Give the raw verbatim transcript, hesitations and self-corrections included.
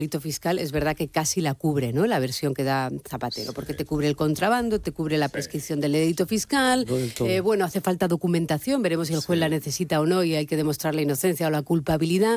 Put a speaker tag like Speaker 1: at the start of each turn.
Speaker 1: delito fiscal es verdad que casi la cubre, ¿no?, la versión que da Zapatero, porque te cubre el contrabando, te cubre la prescripción del delito fiscal, eh, bueno, hace falta documentación, veremos si el juez la necesita o no y hay que demostrar la inocencia o la culpabilidad,